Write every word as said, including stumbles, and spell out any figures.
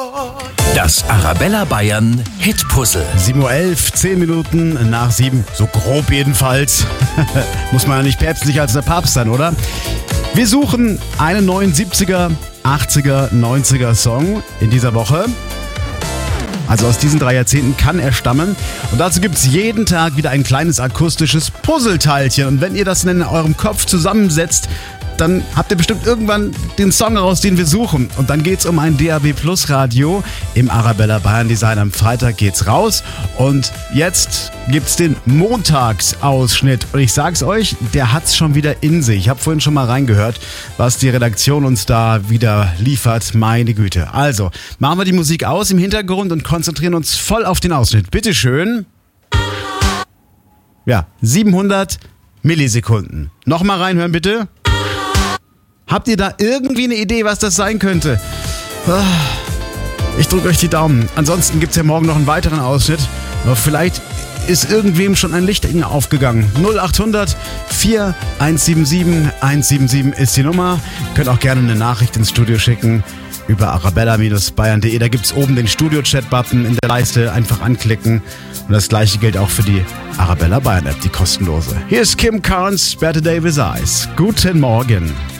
Das Arabella Bayern Hitpuzzle. sieben Uhr elf, zehn Minuten nach sieben, so grob jedenfalls. Muss man ja nicht päpstlicher als der Papst sein, oder? Wir suchen einen neuen siebziger, achtziger, neunziger Song in dieser Woche. Also aus diesen drei Jahrzehnten kann er stammen. Und dazu gibt es jeden Tag wieder ein kleines akustisches Puzzleteilchen. Und wenn ihr das in eurem Kopf zusammensetzt, dann habt ihr bestimmt irgendwann den Song raus, den wir suchen. Und dann geht's um ein D A B Plus Radio im Arabella Bayern Design. Am Freitag geht's raus. Und jetzt gibt's den Montagsausschnitt. Und ich sag's euch, der hat's schon wieder in sich. Ich habe vorhin schon mal reingehört, was die Redaktion uns da wieder liefert. Meine Güte. Also, machen wir die Musik aus im Hintergrund und konzentrieren uns voll auf den Ausschnitt. Bitteschön. Ja, siebenhundert Millisekunden. Nochmal reinhören, bitte. Habt ihr da irgendwie eine Idee, was das sein könnte? Ich drücke euch die Daumen. Ansonsten gibt es ja morgen noch einen weiteren Ausschnitt. Aber vielleicht ist irgendwem schon ein Licht aufgegangen. null acht hundert, vier eins sieben sieben, eins sieben sieben ist die Nummer. Ihr könnt auch gerne eine Nachricht ins Studio schicken über arabella Bindestrich bayern punkt de. Da gibt es oben den Studio-Chat-Button in der Leiste. Einfach anklicken. Und das gleiche gilt auch für die Arabella Bayern App, die kostenlose. Hier ist Kim Carnes, Better Day with Eyes. Guten Morgen.